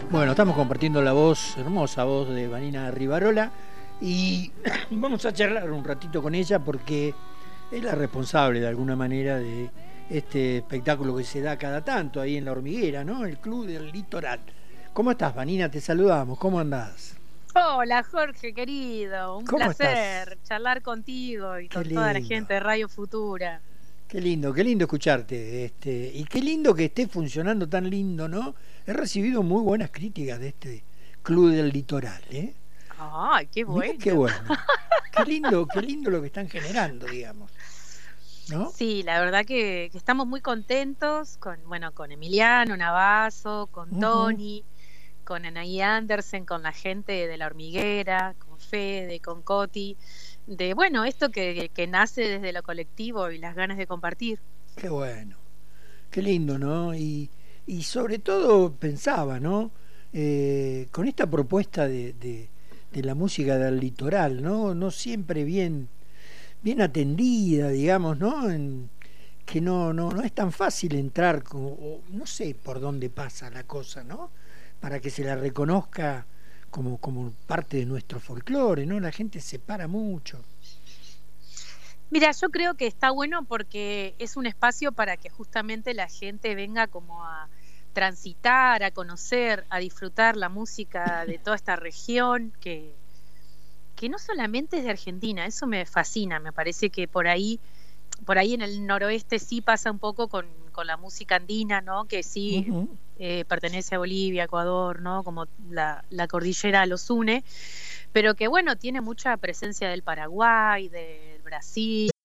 Bueno, estamos compartiendo la voz, hermosa voz de Vanina Rivarola, y vamos a charlar un ratito con ella porque es la responsable de alguna manera de este espectáculo que se da cada tanto ahí en La Hormiguera, ¿no? El Club del Litoral. ¿Cómo estás, Vanina? Te saludamos. ¿Cómo andás? Hola Jorge, querido, un ¿Cómo placer estás? charlar contigo y Qué con toda la lindo. gente de Radio Futura. Qué lindo escucharte, y qué lindo que esté funcionando tan lindo, ¿no? He recibido muy buenas críticas de este Club del Litoral, ¿eh? Ay, qué Mirá qué bueno. bueno. Qué lindo lo que están generando, digamos, ¿no? Sí, la verdad que estamos muy contentos con Emiliano Navazo, con Ujú. Tony, con Anaí Andersen, con la gente de La Hormiguera, con Fede, con Coti, de esto que nace desde lo colectivo y las ganas de compartir. Qué bueno, qué lindo, ¿no? Y sobre todo pensaba, ¿no? Con esta propuesta de la música del litoral, ¿no? No siempre bien atendida, digamos, ¿no? Que no es tan fácil entrar, o no sé por dónde pasa la cosa, ¿no? Para que se la reconozca como parte de nuestro folclore, ¿no? La gente se para mucho. Mira, yo creo que está bueno porque es un espacio para que justamente la gente venga como a transitar, a conocer, a disfrutar la música de toda esta región que no solamente es de Argentina, eso me fascina, me parece que por ahí en el noroeste sí pasa un poco con la música andina, ¿no? Que sí Ujú. pertenece a Bolivia, Ecuador, ¿no? Como la cordillera los une, pero que tiene mucha presencia del Paraguay, del Brasil.